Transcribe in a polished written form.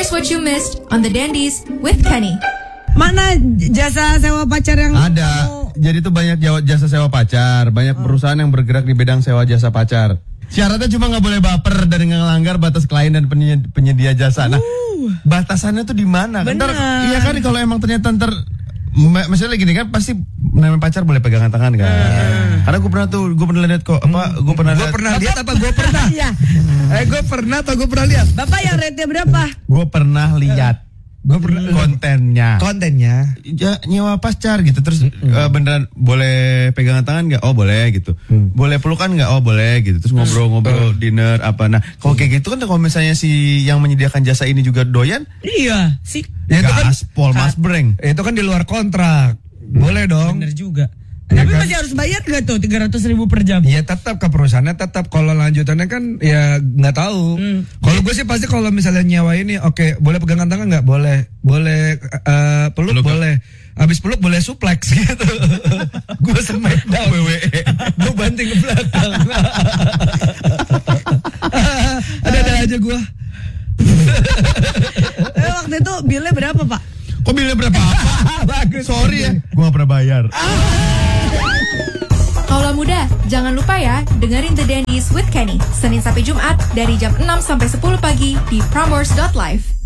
Here's what you missed on The Dandies with Kenny. Mana jasa sewa pacar yang ada? Jadi tuh banyak jasa sewa pacar, banyak perusahaan yang bergerak di bidang sewa jasa pacar. Syaratnya cuma nggak boleh baper dan ngelanggar batas klien dan penyedia jasa. Nah, batasannya tuh di mana? Ntar, iya kan kalau emang ternyata misalnya gini kan pasti namanya pacar boleh pegangan tangan kan. Karena gue pernah lihat kok gue pernah lihat. Iya. Gue pernah lihat. Bapak yang rate berapa? Gue pernah lihat. kontennya ya, nyewa pacar gitu terus beneran boleh pegangan tangan nggak? Oh boleh gitu. Boleh pelukan nggak? Oh boleh gitu. Terus ngobrol-ngobrol dinner apa. Nah kalau kayak gitu kan kalau misalnya si yang menyediakan jasa ini juga doyan, iya sih ya itu kan Mas Breng itu kan di luar kontrak. Boleh dong. Bener juga. Ya Tapi kan? masih harus bayar gak tuh 300.000 per jam? Ya tetap ke perusahaannya tetap. Kalau lanjutannya kan ya nggak tahu. Kalau gue sih pasti kalau misalnya nyewa ini oke, boleh pegangan tangan nggak? Boleh peluk boleh. Abis peluk boleh suplex gitu. Gue smackdown WWE. Gue banting ke belakang. Ada aja gue. Waktu itu bilnya berapa Pak? Kok bilnya berapa? Bagus. Sorry ya, gue gak pernah bayar. Kaula muda, jangan lupa ya dengerin The Dandies with Kenny Senin sampai Jumat dari jam 6 sampai 10 pagi di Prambors.live.